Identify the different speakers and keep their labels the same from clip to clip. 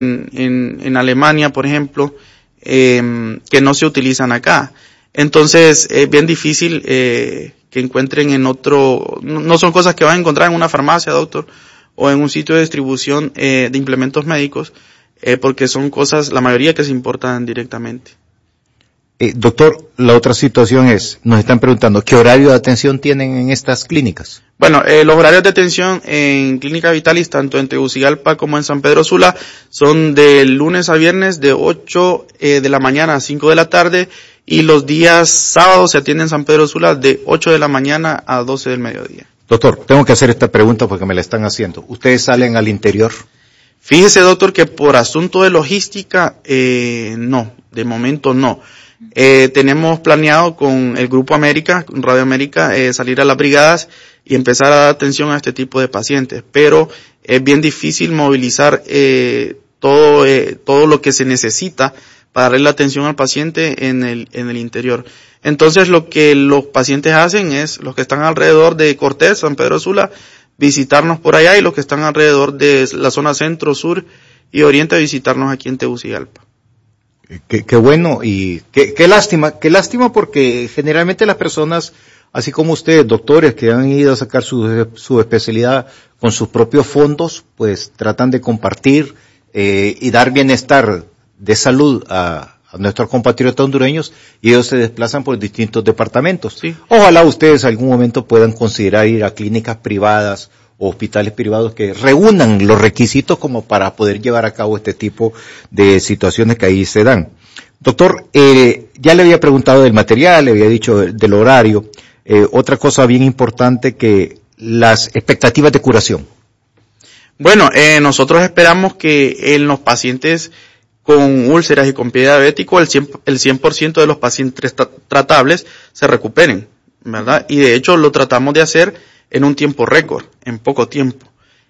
Speaker 1: en Alemania, por ejemplo, que no se utilizan acá. Entonces, es bien difícil que encuentren en otro, no son cosas que van a encontrar en una farmacia, doctor, o en un sitio de distribución de implementos médicos, porque son cosas, la mayoría que se importan directamente.
Speaker 2: Doctor, la otra situación es, nos están preguntando, ¿qué horario de atención tienen en estas clínicas?
Speaker 1: Bueno, los horarios de atención en Clínica Vitalis, tanto en Tegucigalpa como en San Pedro Sula, son de lunes a viernes de 8 de la mañana a 5 de la tarde, y los días sábados se atiende en San Pedro Sula de 8 de la mañana a 12 del mediodía.
Speaker 2: Doctor, tengo que hacer esta pregunta porque me la están haciendo. ¿Ustedes salen al interior?
Speaker 1: Fíjese, doctor, que por asunto de logística, no, de momento no. Tenemos planeado con el Grupo América, con Radio América, salir a las brigadas y empezar a dar atención a este tipo de pacientes, pero es bien difícil movilizar todo lo que se necesita para darle la atención al paciente en el interior. Entonces, lo que los pacientes hacen es, los que están alrededor de Cortés, San Pedro Sula, visitarnos por allá, y los que están alrededor de la zona centro, sur y oriente, visitarnos aquí en Tegucigalpa.
Speaker 2: Qué bueno, y qué lástima porque generalmente las personas, así como ustedes, doctores que han ido a sacar su especialidad con sus propios fondos, pues tratan de compartir y dar bienestar de salud a nuestros compatriotas hondureños, y ellos se desplazan por distintos departamentos.
Speaker 1: Sí.
Speaker 2: Ojalá ustedes algún momento puedan considerar ir a clínicas privadas o hospitales privados que reúnan los requisitos como para poder llevar a cabo este tipo de situaciones que ahí se dan. Doctor, ya le había preguntado del material, le había dicho del horario. Otra cosa bien importante, que las expectativas de curación.
Speaker 1: Bueno, nosotros esperamos que en los pacientes con úlceras y con pie diabético, el 100% de los pacientes tratables se recuperen, ¿verdad? Y de hecho lo tratamos de hacer en un tiempo récord, en poco tiempo.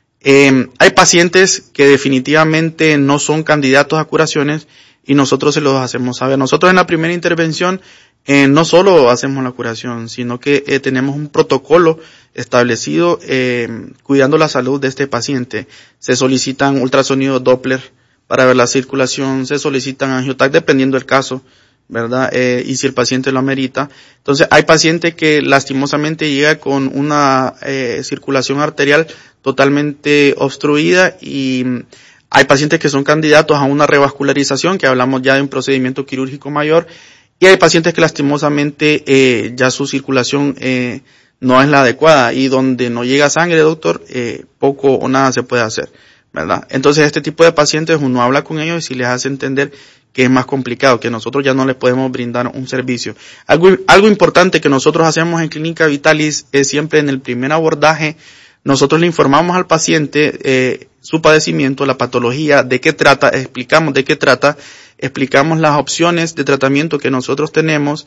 Speaker 1: Hay pacientes que definitivamente no son candidatos a curaciones y nosotros se los hacemos saber. Nosotros en la primera intervención no solo hacemos la curación, sino que tenemos un protocolo establecido cuidando la salud de este paciente. Se solicitan ultrasonidos Doppler para ver la circulación, se solicitan angiotac dependiendo del caso, ¿verdad? Y si el paciente lo amerita. Entonces, hay pacientes que lastimosamente llega con una circulación arterial totalmente obstruida, y hay pacientes que son candidatos a una revascularización, que hablamos ya de un procedimiento quirúrgico mayor, y hay pacientes que lastimosamente ya su circulación no es la adecuada, y donde no llega sangre, doctor, poco o nada se puede hacer, ¿verdad? Entonces, este tipo de pacientes uno habla con ellos y les hace entender que es más complicado, que nosotros ya no les podemos brindar un servicio. Algo importante que nosotros hacemos en Clínica Vitalis es siempre en el primer abordaje, nosotros le informamos al paciente su padecimiento, la patología, de qué trata, explicamos de qué trata, explicamos las opciones de tratamiento que nosotros tenemos,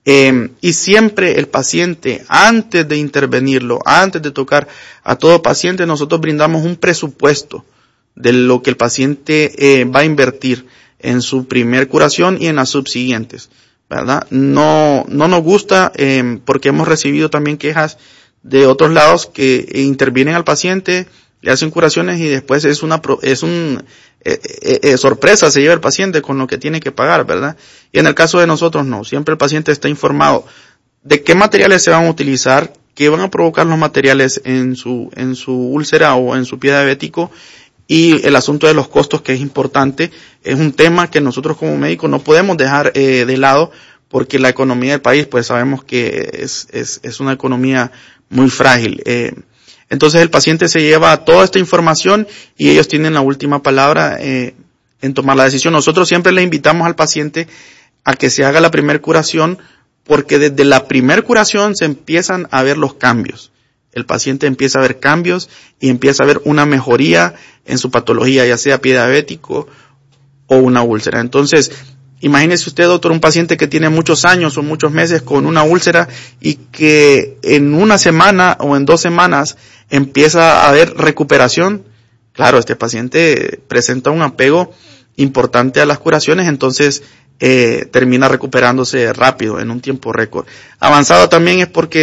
Speaker 1: y siempre el paciente, antes de intervenirlo, antes de tocar a todo paciente, nosotros brindamos un presupuesto de lo que el paciente va a invertir en su primer curación y en las subsiguientes, ¿verdad? No nos gusta, porque hemos recibido también quejas de otros lados que intervienen al paciente, le hacen curaciones y después sorpresa se lleva el paciente con lo que tiene que pagar, ¿verdad? Y en el caso de nosotros no, siempre el paciente está informado de qué materiales se van a utilizar, qué van a provocar los materiales en su úlcera o en su pie diabético. Y el asunto de los costos, que es importante, es un tema que nosotros como médicos no podemos dejar de lado, porque la economía del país, pues sabemos que es una economía muy frágil. Entonces el paciente se lleva toda esta información y ellos tienen la última palabra en tomar la decisión. Nosotros siempre le invitamos al paciente a que se haga la primer curación, porque desde la primer curación se empiezan a ver los cambios. El paciente empieza a ver cambios y empieza a ver una mejoría en su patología, ya sea pie diabético o una úlcera. Entonces, imagínese usted, doctor, un paciente que tiene muchos años o muchos meses con una úlcera y que en una semana o en 2 semanas empieza a haber recuperación. Claro, este paciente presenta un apego importante a las curaciones, entonces termina recuperándose rápido, en un tiempo récord. Avanzado también es porque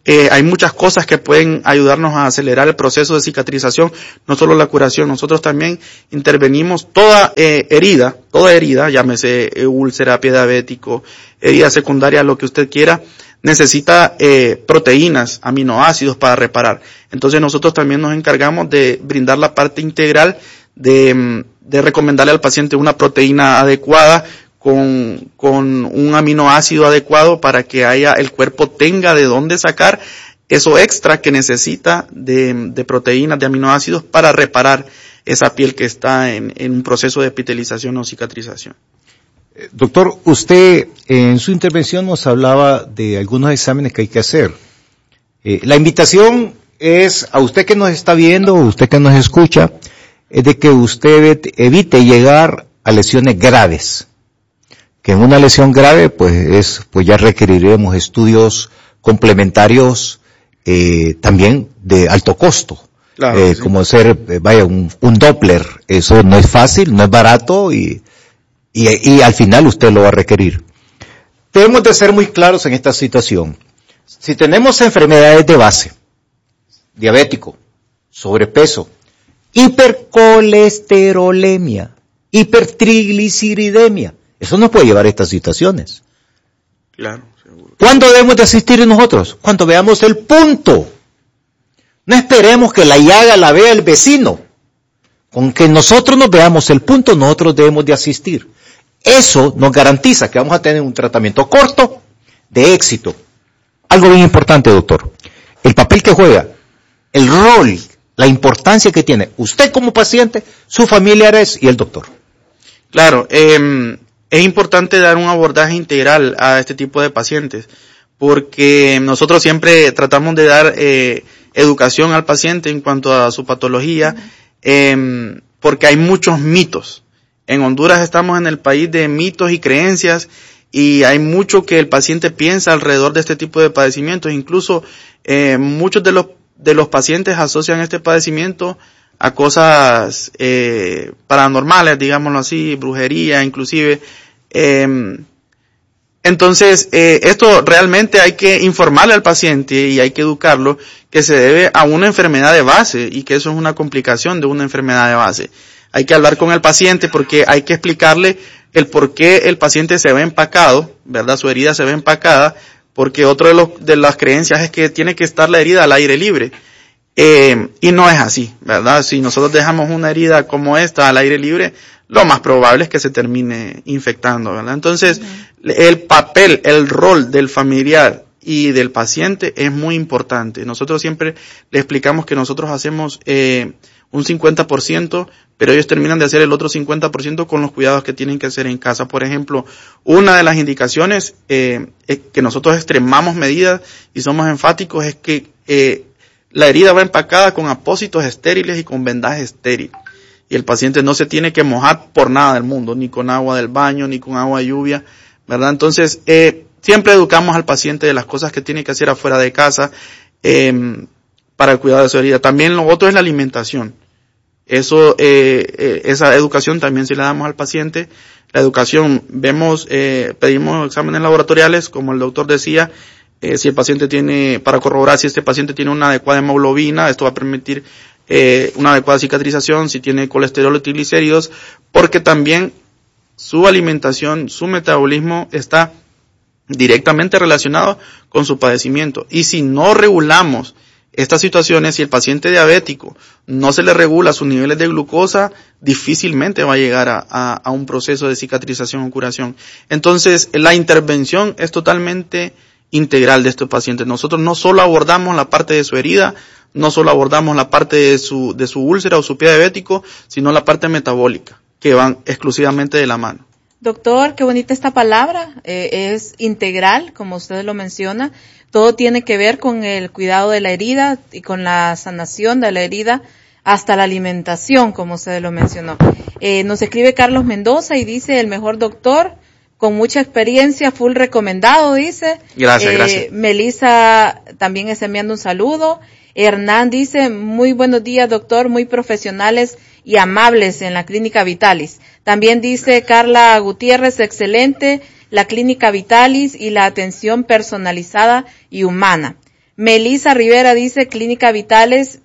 Speaker 1: hay muchas cosas que pueden ayudarnos a acelerar el proceso de cicatrización, no solo la curación. Nosotros también intervenimos toda herida, llámese úlcera, pie diabético, herida secundaria, lo que usted quiera, necesita proteínas, aminoácidos para reparar. Entonces nosotros también nos encargamos de brindar la parte integral, de recomendarle al paciente una proteína adecuada con un aminoácido adecuado para que el cuerpo tenga de dónde sacar eso extra que necesita de proteínas, de aminoácidos para reparar esa piel que está en un proceso de epitelización o cicatrización.
Speaker 2: Doctor, usted en su intervención nos hablaba de algunos exámenes que hay que hacer. La invitación es a usted que nos está viendo, usted que nos escucha, es de que usted evite llegar a lesiones graves. Que en una lesión grave, pues ya requeriremos estudios complementarios, también de alto costo. Claro, sí. Como hacer, un Doppler. Eso no es fácil, no es barato y al final usted lo va a requerir. Debemos de ser muy claros en esta situación. Si tenemos enfermedades de base, diabético, sobrepeso, hipercolesterolemia, hipertrigliceridemia, eso nos puede llevar a estas situaciones.
Speaker 1: Claro, seguro.
Speaker 2: ¿Cuándo debemos de asistir nosotros? Cuando veamos el punto. No esperemos que la llaga la vea el vecino. Con que nosotros nos veamos el punto, nosotros debemos de asistir. Eso nos garantiza que vamos a tener un tratamiento corto, de éxito. Algo bien importante, doctor. El papel que juega, el rol, la importancia que tiene usted como paciente, sus familiares y el doctor.
Speaker 1: Claro, es importante dar un abordaje integral a este tipo de pacientes, porque nosotros siempre tratamos de dar educación al paciente en cuanto a su patología, porque hay muchos mitos. En Honduras estamos en el país de mitos y creencias, y hay mucho que el paciente piensa alrededor de este tipo de padecimientos. Incluso muchos de los pacientes asocian este padecimiento a cosas paranormales, digámoslo así, brujería inclusive. Entonces, esto realmente hay que informarle al paciente y hay que educarlo que se debe a una enfermedad de base y que eso es una complicación de una enfermedad de base. Hay que hablar con el paciente porque hay que explicarle el por qué el paciente se ve empacado, ¿verdad? Su herida se ve empacada, porque otro de las creencias es que tiene que estar la herida al aire libre. Y no es así, ¿verdad? Si nosotros dejamos una herida como esta al aire libre, lo más probable es que se termine infectando, ¿verdad? Entonces, el papel, el rol del familiar y del paciente es muy importante. Nosotros siempre le explicamos que nosotros hacemos un 50%, pero ellos terminan de hacer el otro 50% con los cuidados que tienen que hacer en casa. Por ejemplo, una de las indicaciones es que nosotros extremamos medidas y somos enfáticos es que la herida va empacada con apósitos estériles y con vendaje estéril. Y el paciente no se tiene que mojar por nada del mundo, ni con agua del baño, ni con agua de lluvia, ¿verdad? Entonces, siempre educamos al paciente de las cosas que tiene que hacer afuera de casa para el cuidado de su herida. También lo otro es la alimentación. Eso, esa educación también se la damos al paciente. La educación, pedimos exámenes laboratoriales, como el doctor decía, si el paciente para corroborar si este paciente tiene una adecuada hemoglobina, esto va a permitir una adecuada cicatrización, si tiene colesterol o triglicéridos, porque también su alimentación, su metabolismo está directamente relacionado con su padecimiento. Y si no regulamos estas situaciones, si el paciente diabético no se le regula sus niveles de glucosa, difícilmente va a llegar a un proceso de cicatrización o curación. Entonces, la intervención es totalmente integral de estos pacientes. Nosotros no solo abordamos la parte de su herida, no solo abordamos la parte de su úlcera o su pie diabético, sino la parte metabólica, que van exclusivamente de la mano.
Speaker 3: Doctor, qué bonita esta palabra, es integral, como usted lo menciona. Todo tiene que ver con el cuidado de la herida y con la sanación de la herida, hasta la alimentación, como usted lo mencionó. Nos escribe Carlos Mendoza y dice, el mejor doctor, con mucha experiencia, full recomendado, dice.
Speaker 1: Gracias.
Speaker 3: Melissa también está enviando un saludo. Hernán dice, muy buenos días, doctor, muy profesionales y amables en la Clínica Vitalis. También dice Carla Gutiérrez, excelente la Clínica Vitalis y la atención personalizada y humana. Melissa Rivera dice Clínica Vitalis,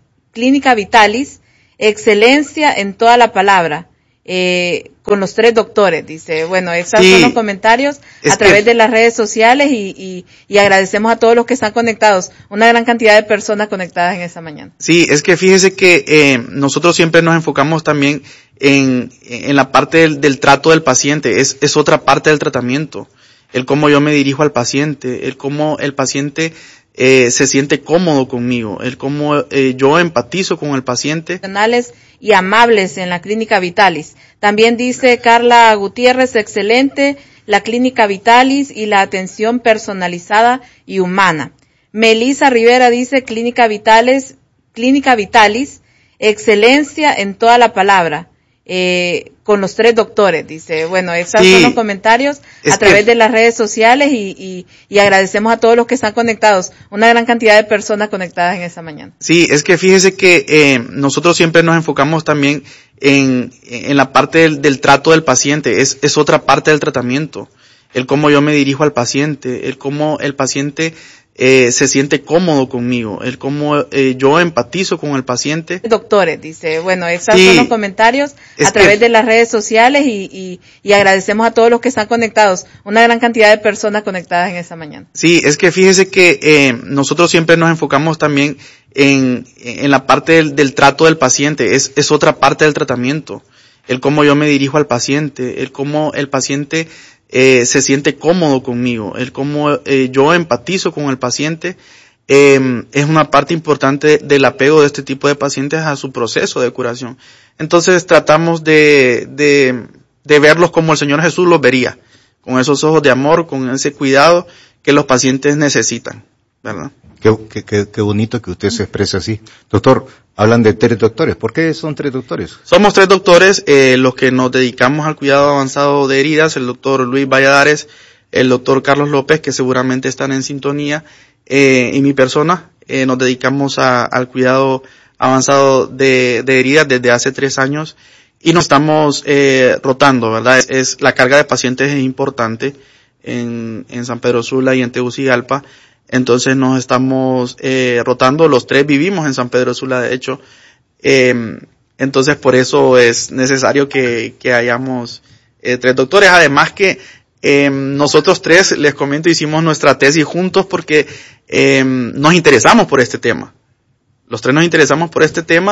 Speaker 3: excelencia en toda la palabra. Con los 3 doctores, dice. Bueno, estos son los comentarios a través de las redes sociales y agradecemos a todos los que están conectados. Una gran cantidad de personas conectadas en esta mañana.
Speaker 1: Sí, es que fíjese que nosotros siempre nos enfocamos también en la parte del trato del paciente. Es otra parte del tratamiento. El cómo yo me dirijo al paciente, el cómo el paciente se siente cómodo conmigo, el cómo yo empatizo con el paciente.
Speaker 3: Y amables en la Clínica Vitalis. También dice Carla Gutiérrez, excelente la Clínica Vitalis y la atención personalizada y humana. Melissa Rivera dice Clínica Vitalis, excelencia en toda la palabra. Con los 3 doctores, dice. Bueno, estos son los comentarios a través de las redes sociales y agradecemos a todos los que están conectados. Una gran cantidad de personas conectadas en esta mañana.
Speaker 1: Sí, es que fíjese que nosotros siempre nos enfocamos también en la parte del trato del paciente. Es otra parte del tratamiento. El cómo yo me dirijo al paciente, el cómo el paciente se siente cómodo conmigo, el cómo yo empatizo con el paciente.
Speaker 3: Doctores, dice. Bueno, estos son los comentarios a través de las redes sociales y agradecemos a todos los que están conectados. Una gran cantidad de personas conectadas en esta mañana.
Speaker 1: Sí, es que fíjese que nosotros siempre nos enfocamos también en la parte del trato del paciente. Es otra parte del tratamiento. El cómo yo me dirijo al paciente, el cómo el paciente se siente cómodo conmigo, el cómo yo empatizo con el paciente, es una parte importante del apego de este tipo de pacientes a su proceso de curación. Entonces tratamos de verlos como el Señor Jesús los vería, con esos ojos de amor, con ese cuidado que los pacientes necesitan, ¿verdad?
Speaker 2: Qué bonito que usted se exprese así. Doctor, hablan de 3 doctores. ¿Por qué son 3 doctores?
Speaker 1: Somos 3 doctores, los que nos dedicamos al cuidado avanzado de heridas, el doctor Luis Valladares, el doctor Carlos López, que seguramente están en sintonía, y mi persona, nos dedicamos al cuidado avanzado de heridas desde hace 3 años, y nos estamos rotando, ¿verdad? La carga de pacientes es importante en San Pedro Sula y en Tegucigalpa. Entonces nos estamos rotando, los 3 vivimos en San Pedro Sula, de hecho. Entonces por eso es necesario que hayamos 3 doctores. Además que nosotros 3, les comento, hicimos nuestra tesis juntos porque nos interesamos por este tema. Los 3 nos interesamos por este tema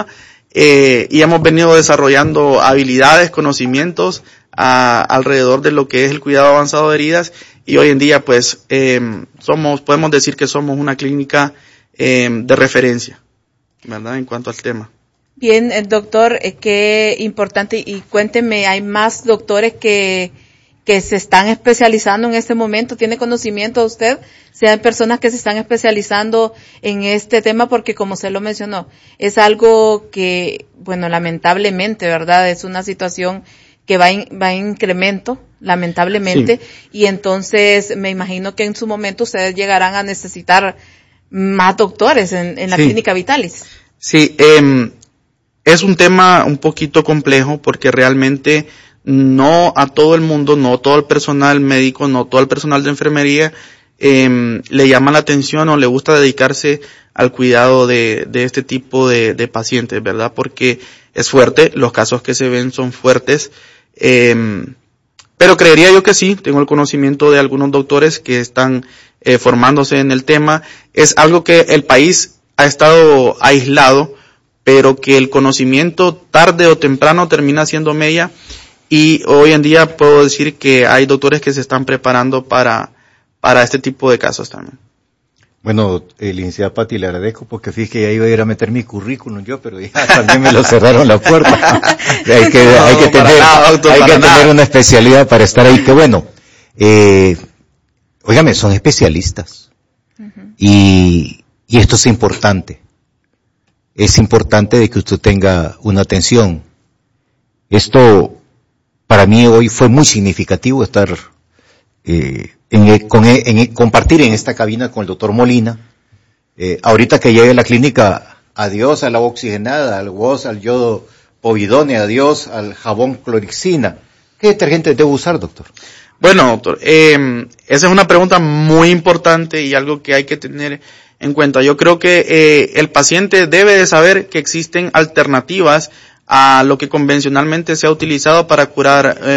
Speaker 1: y hemos venido desarrollando habilidades, conocimientos alrededor de lo que es el cuidado avanzado de heridas. Y hoy en día, pues, podemos decir que somos una clínica de referencia, ¿verdad? En cuanto al tema.
Speaker 3: Bien, doctor, qué importante. Y cuénteme, ¿hay más doctores que se están especializando en este momento? ¿Tiene conocimiento usted? Sean personas que se están especializando en este tema, porque como se lo mencionó, es algo que, bueno, lamentablemente, ¿verdad? Es una situación que va en incremento, lamentablemente, sí. Y entonces me imagino que en su momento ustedes llegarán a necesitar más doctores en la Clínica Vitalis.
Speaker 1: Sí, es un tema un poquito complejo porque realmente no a todo el mundo, no todo el personal médico, no todo el personal de enfermería le llama la atención o le gusta dedicarse al cuidado de este tipo de pacientes, ¿verdad? Porque es fuerte, los casos que se ven son fuertes. Pero creería yo que sí, tengo el conocimiento de algunos doctores que están formándose en el tema. Es algo que el país ha estado aislado, pero que el conocimiento tarde o temprano termina siendo mella, y hoy en día puedo decir que hay doctores que se están preparando para este tipo de casos también.
Speaker 2: Bueno, licenciada Pati, le agradezco porque fíjate que ya iba a ir a meter mi currículum yo, pero ya también me lo cerraron la puerta. hay que tener una especialidad para estar ahí. Que bueno, óigame, son especialistas. Uh-huh. Y esto es importante. Es importante de que usted tenga una atención. Esto, para mí hoy fue muy significativo estar compartir en esta cabina con el doctor Molina. Ahorita que llegue a la clínica, adiós a la oxigenada, al yodo povidone, adiós al jabón clorixina. ¿Qué detergente debo usar, doctor?
Speaker 1: Bueno, doctor, esa es una pregunta muy importante y algo que hay que tener en cuenta. Yo creo que el paciente debe de saber que existen alternativas a lo que convencionalmente se ha utilizado para curar